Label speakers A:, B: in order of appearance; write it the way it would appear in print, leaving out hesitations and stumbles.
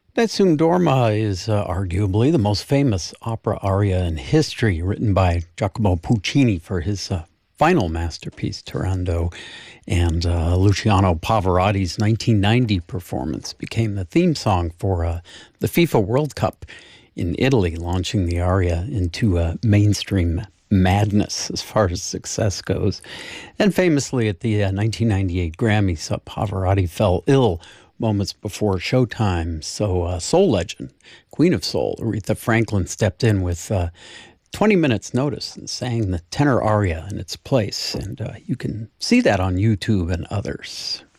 A: Nessun Dorma is arguably the most famous opera aria in history, written by Giacomo Puccini for his final masterpiece, Turandot. And Luciano Pavarotti's 1990 performance became the theme song for the FIFA World Cup in Italy, launching the aria into mainstream madness as far as success goes. And famously at the 1998 Grammys, Pavarotti fell ill moments before showtime. So soul legend, Queen of Soul, Aretha Franklin, stepped in with 20 minutes notice and sang the tenor aria in its place. And you can see that on YouTube and others.